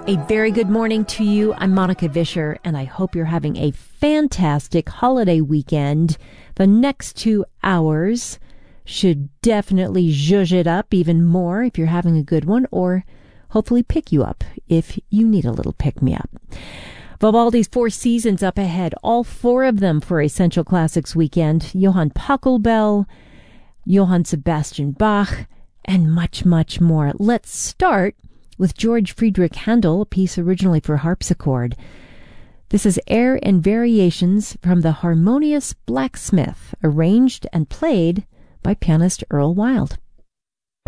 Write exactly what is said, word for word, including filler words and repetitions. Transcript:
A very good morning to you. I'm Monica Vischer, and I hope you're having a fantastic holiday weekend. The next two hours should definitely zhuzh it up even more if you're having a good one, or hopefully pick you up if you need a little pick-me-up. Vivaldi's Four Seasons up ahead, all four of them for Essential Classics weekend. Johann Pachelbel, Johann Sebastian Bach, and much, much more. Let's start with George Friedrich Handel, a piece originally for harpsichord. This is Air and Variations from the Harmonious Blacksmith, arranged and played by pianist Earl Wild.